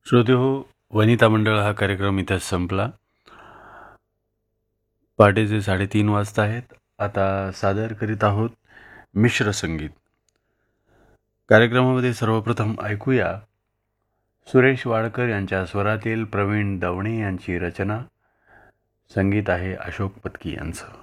श्रोतेहो, वनिता मंडळ हा कार्यक्रम इथेच संपला. पहाटेचे 3:30 वाजता आहेत. आता सादर करीत आहोत मिश्र संगीत. कार्यक्रमामध्ये सर्वप्रथम ऐकूया सुरेश वाडकर यांच्या स्वरातील प्रवीण दवणे यांची रचना. संगीत आहे अशोक पत्की यांचं.